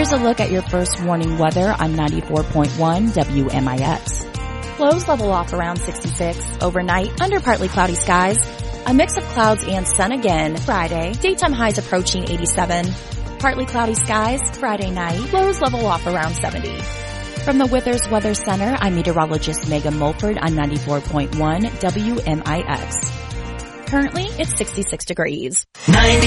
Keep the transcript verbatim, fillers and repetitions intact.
Here's a look at your first warning weather on ninety-four point one W M I X. Lows level off around sixty-six. Overnight, under partly cloudy skies. A mix of clouds and sun again Friday. Daytime highs approaching eighty-seven. Partly cloudy skies Friday night. Lows level off around seventy. From the Withers Weather Center, I'm meteorologist Megan Mulford on ninety-four point one W M I X. Currently, it's sixty-six degrees.